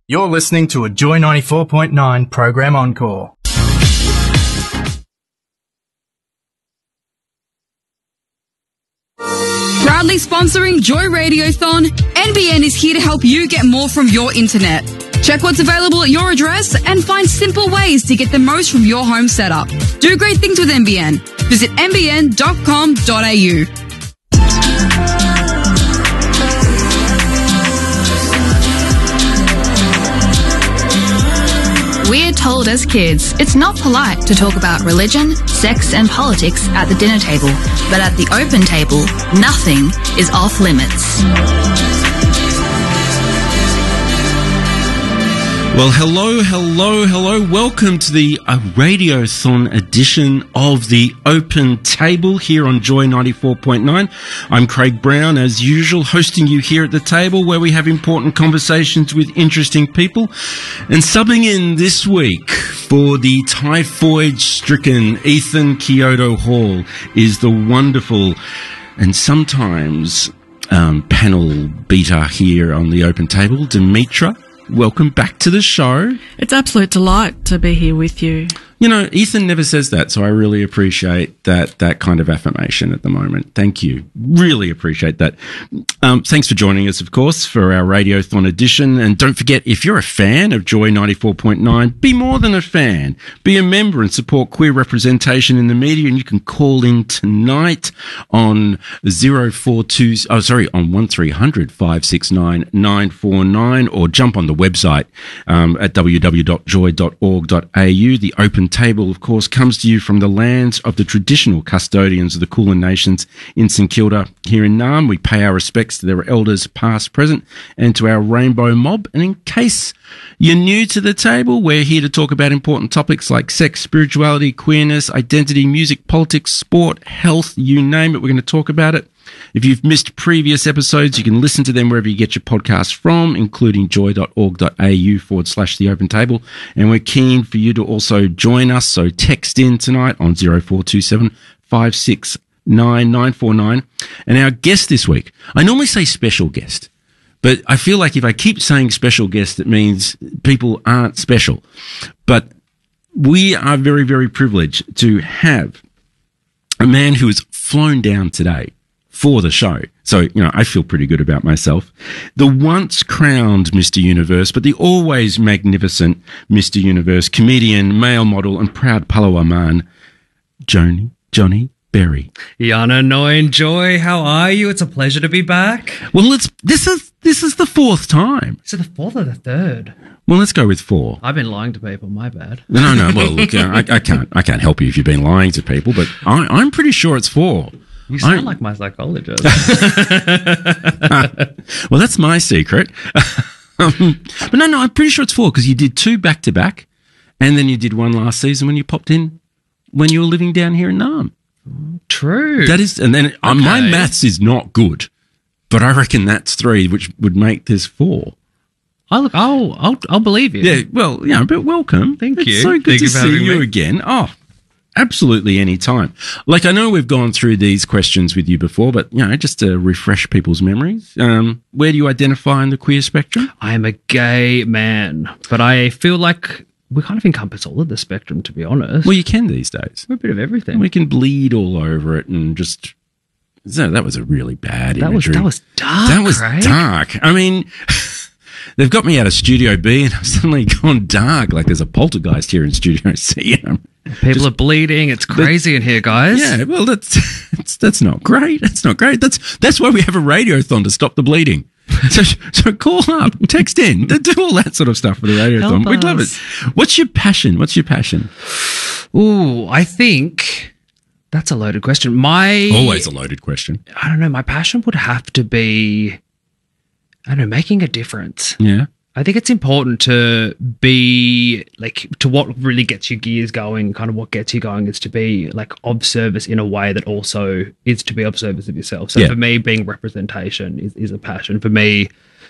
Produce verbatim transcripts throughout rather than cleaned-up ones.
You're listening to a Joy ninety-four point nine program encore. Proudly sponsoring Joy Radiothon, N B N is here to help you get more from your internet. Check what's available at your address and find simple ways to get the most from your home setup. Do great things with N B N. Visit n b n dot com dot a u. We're told as kids it's not polite to talk about religion, sex and politics at the dinner table, but at the open table, nothing is off limits. Well, hello, hello, hello. Welcome to the uh, Radiothon edition of the Open Table here on Joy ninety-four point nine. I'm Craig Brown, as usual, hosting you here at the table where we have important conversations with interesting people. And subbing in this week for the typhoid-stricken Ethan Kyoto Hall is the wonderful and sometimes um, panel beater here on the Open Table, Dimitra. Welcome back to the show. It's absolute delight to be here with you. You know, Ethan never says that, so I really appreciate that that kind of affirmation at the moment. Thank you. Really appreciate that. Um, thanks for joining us, of course, for our Radiothon edition. And don't forget, if you're a fan of Joy ninety-four point nine, be more than a fan. Be a member and support queer representation in the media. And you can call in tonight on zero four two, oh, sorry, on one three hundred, five six nine, nine four nine, or jump on the website um, at w w w dot joy dot org dot a u. The Open Table, of course, comes to you from the lands of the traditional custodians of the Kulin Nations in St Kilda here in Naarm. We pay our respects to their elders past, present, and to our rainbow mob. And in case you're new to the table, we're here to talk about important topics like sex, spirituality, queerness, identity, music, politics, sport, health, you name it. We're going to talk about it. If you've missed previous episodes, you can listen to them wherever you get your podcasts from, including joy dot org dot a u forward slash the open table. And we're keen for you to also join us. So text in tonight on zero four two seven, five six nine, nine four nine. And our guest this week, I normally say special guest, but I feel like if I keep saying special guest, it means people aren't special. But we are very, very privileged to have a man who has flown down today for the show. So, you know, I feel pretty good about myself. The once crowned Mister Universe, but the always magnificent Mister Universe, comedian, male model, and proud Palawa man, Johnny, Johnny Berry. Yana, Noy, Joy, how are you? It's a pleasure to be back. Well, let's, this is, this is the fourth time. Is it the fourth or the third? Well, let's go with four. I've been lying to people, my bad. No, no, well, look, I, I can't, I can't help you if you've been lying to people, but I, I'm pretty sure it's four. You sound I, like my psychologist. Well, that's my secret. um, but no, no, I'm pretty sure it's four because you did two back to back, and then you did one last season when you popped in when you were living down here in Naarm. True. That is, and then okay. um, my maths is not good, but I reckon that's three, which would make this four. I'll I'll I'll, I'll believe you. Yeah. Well, yeah, but welcome. Thank it's you. So good Thank to you for see having you me. again. Oh. Absolutely any time. Like, I know we've gone through these questions with you before, but, you know, just to refresh people's memories, um, where do you identify in the queer spectrum? I am a gay man, but I feel like we kind of encompass all of the spectrum, to be honest. Well, you can these days. We're a bit of everything. We can bleed all over it and just... So that was a really bad that imagery. Was, that was dark, That was Craig. dark. I mean... They've got me out of Studio B and I've suddenly gone dark, like there's a poltergeist here in Studio C. And People just, are bleeding. It's crazy in here, guys. Yeah, well, that's, that's that's not great. That's not great. That's that's why we have a radiothon to stop the bleeding. So, so call up, text in, do all that sort of stuff for the radiothon. We'd love it. What's your passion? What's your passion? Ooh, I think that's a loaded question. My Always a loaded question. I don't know. My passion would have to be... I don't know, making a difference. Yeah. I think it's important to be, like, to what really gets your gears going, kind of what gets you going is to be, like, of service in a way that also is to be of service of yourself. So yeah. for me, being representation is, is a passion. For me,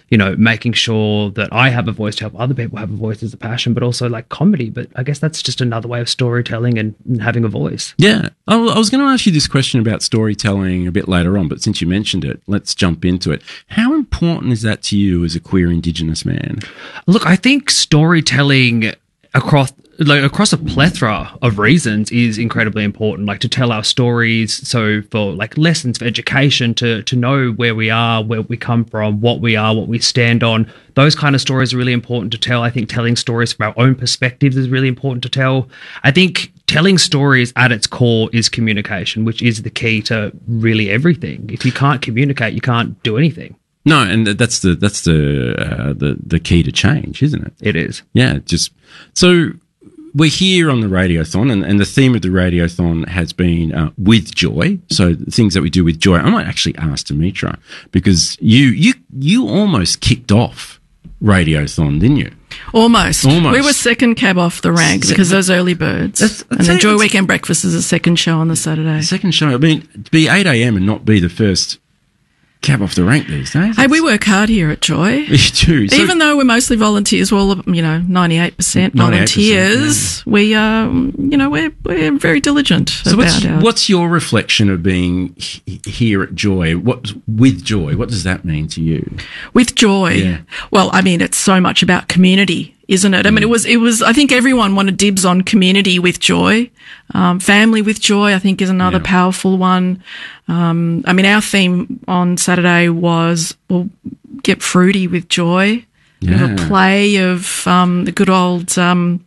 you know, making sure that I have a voice to help other people have a voice is a passion, but also like comedy. But I guess that's just another way of storytelling and, and having a voice. Yeah. I I was going to ask you this question about storytelling a bit later on, but since you mentioned it, let's jump into it. How important is that to you as a queer Indigenous man? Look, I think storytelling across like across a plethora of reasons is incredibly important, like to tell our stories. So for like lessons for education, to to know where we are, where we come from, what we are, what we stand on, those kind of stories are really important to tell. I think telling stories from our own perspectives is really important to tell. I think telling stories at its core is communication, which is the key to really everything. If you can't communicate, you can't do anything. No, and that's the that's the uh, the the key to change, isn't it? It is. Yeah, just so we're here on the Radiothon, and, and the theme of the Radiothon has been uh, with joy. So the things that we do with joy. I might actually ask Dimitra, because you you you almost kicked off Radiothon, didn't you? Almost. Almost. We were second cab off the rank Se- because those early birds. That's- and then that's- Joy Weekend Breakfast is a second show on the Saturday. Second show. I mean, to be eight a.m. and not be the first cab off the rank these days. Hey, we work hard here at Joy. You do. So, Even though we're mostly volunteers, well, you know, ninety-eight percent ninety-eight percent, volunteers, we, um, you know, we're, we're very diligent so about what's, our... what's your reflection of being he- here at Joy? What with Joy? What does that mean to you? With joy. Yeah. Well, I mean, it's so much about community, isn't it? I mean, it was, it was, I think everyone wanted dibs on community with joy. Um, family with joy, I think, is another Yeah. powerful one. Um, I mean, our theme on Saturday was, well, get fruity with joy. We have Yeah. a play of, um, the good old, um,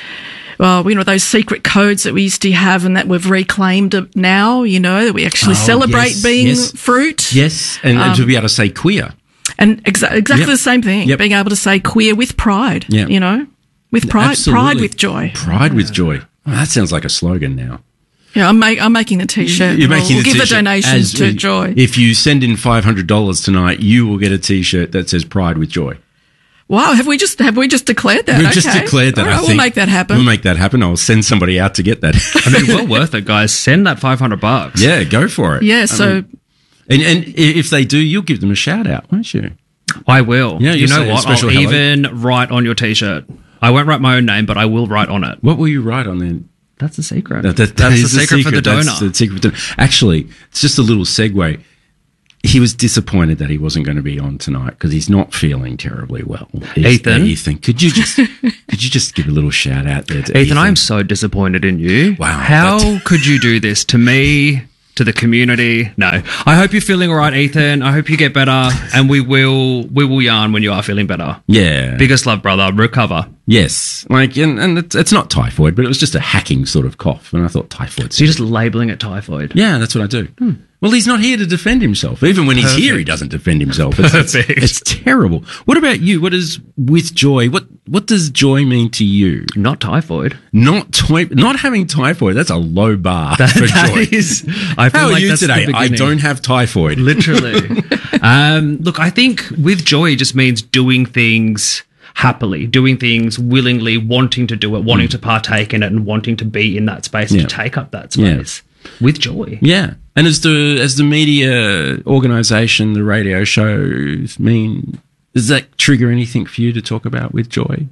well, you know, those secret codes that we used to have and that we've reclaimed now, you know, that we actually Oh, celebrate yes, being yes. fruit. Yes, and, and to be able to say queer. And exa- exactly Yep. the same thing. Yep. Being able to say queer with pride, Yep. you know, with pride, Absolutely. pride with joy. Pride with joy. Oh, that sounds like a slogan now. Yeah, I'm, make, I'm making the t-shirt. You're We'll- making we'll the give t-shirt a donation as- to Joy. If you send in five hundred dollars tonight, you will get a T-shirt that says "Pride with Joy." Wow, have we just have we just declared that? We've Okay. just declared that. All right, I we'll think make that happen. We'll make that happen. I'll send somebody out to get that. I mean, well worth it, guys. Send that five hundred bucks. Yeah, go for it. yeah, I so mean, and and if they do, you'll give them a shout out, won't you? I will. Yeah, you you'll know say a what? special I'll hello. even write on your t-shirt. I won't write my own name, but I will write on it. What will you write on then? That's the secret. That, that, that That's the is secret, for the donor. That's the secret. For the, actually, it's just a little segue. He was disappointed that he wasn't going to be on tonight because he's not feeling terribly well. He's- Ethan? Ethan, could you just could you just give a little shout out there to Ethan? Ethan, I'm so disappointed in you. Wow, How that's- could you do this to me, to the community? No. I hope you're feeling all right, Ethan. I hope you get better, and we will we will yarn when you are feeling better. Yeah. Biggest love, brother. Recover. Yes. Like, and, and it's, it's not typhoid, but it was just a hacking sort of cough. And I thought typhoid. So you're just labeling it typhoid. Yeah, that's what I do. Hmm. Well, he's not here to defend himself. Even when he's here, he doesn't defend himself. It's, it's, Perfect. it's terrible. What about you? What is with joy? What what does joy mean to you? Not typhoid. Not ty- not having typhoid. That's a low bar for That joy. is- I feel How are like you that's the today? I beginning. don't have typhoid. Literally. um, look, I think with joy just means doing things happily, doing things willingly, wanting to do it, wanting to partake in it, and wanting to be in that space, Yeah. to take up that Yeah. space with joy. Yeah. And as the as the media organisation, the radio shows mean, does that trigger anything for you to talk about with joy?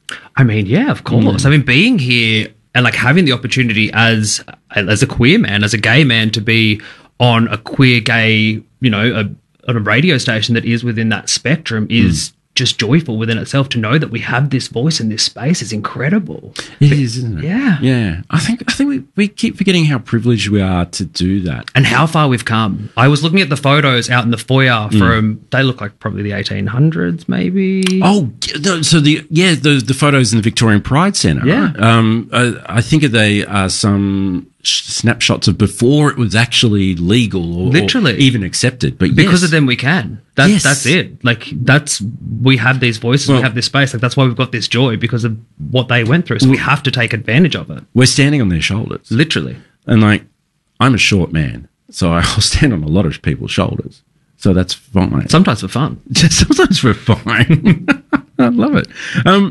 I mean, yeah, of course. I mean, being here and like having the opportunity as as a queer man, as a gay man, to be on a queer gay, you know, a, on a radio station that is within that spectrum is just joyful within itself. To know that we have this voice in this space is incredible. It is, isn't it? Yeah. Yeah. I think I think we, we keep forgetting how privileged we are to do that. And how far we've come. I was looking at the photos out in the foyer from, they look like probably the eighteen hundreds, maybe. Oh, no, so the yeah, the the photos in the Victorian Pride Centre. Yeah. right? Um, I, I think they are some sh- snapshots of before it was actually legal or, Literally. or even accepted. But Because yes. of them, we can. That, Yes. That's it. Like, that's, we have these voices, Well- we have this space. Like, that's why we've got this joy, because of what they went through. So we have to take advantage of it. we're standing on their shoulders, Literally. and like I'm a short man, so I'll stand on a lot of people's shoulders. So that's fine. Sometimes for fun. Sometimes we're fine. I love it. Um,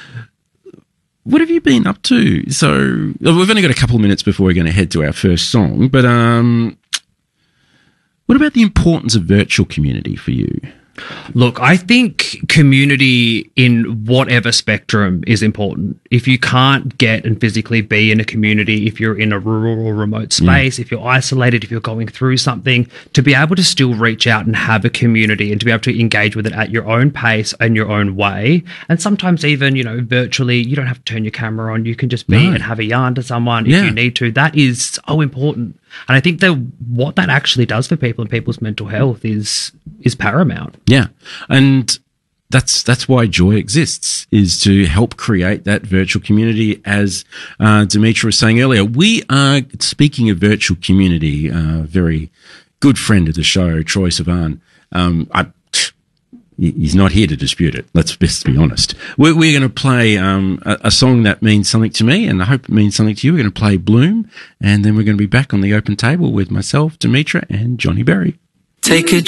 what have you been up to? So we've only got a couple of minutes before we're going to head to our first song, but um, what about the importance of virtual community for you? Look, I think community in whatever spectrum is important. If you can't get and physically be in a community, if you're in a rural or remote space, mm. if you're isolated, if you're going through something, to be able to still reach out and have a community and to be able to engage with it at your own pace and your own way. And sometimes even, you know, virtually, you don't have to turn your camera on. You can just be no. and have a yarn to someone if yeah. you need to. That is so important. And I think that what that actually does for people and people's mental health is is paramount. Yeah. And that's that's why Joy exists, is to help create that virtual community. As uh, Dimitra was saying earlier, we are, speaking of virtual community, a uh, very good friend of the show, Troy Sivan. Um, I, he's not here to dispute it. Let's best be honest. We're, we're going to play um, a, a song that means something to me, and I hope it means something to you. We're going to play Bloom, and then we're going to be back on the open table with myself, Dimitra, and Johnny Berry. Take a